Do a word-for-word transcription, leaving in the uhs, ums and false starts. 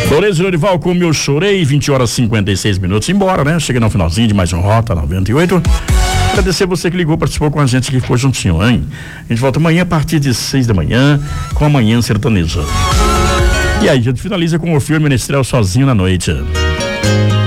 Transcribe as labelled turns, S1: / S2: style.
S1: Lourenço Lorival, como eu chorei, vinte horas e cinquenta e seis minutos, embora, né? Chega no finalzinho de mais um Rota noventa e oito. Agradecer você que ligou, participou com a gente, que ficou juntinho, hein? A gente volta amanhã a partir de seis da manhã com a Manhã Sertaneja. E aí, a gente finaliza com o filme Menestrel Sozinho na Noite.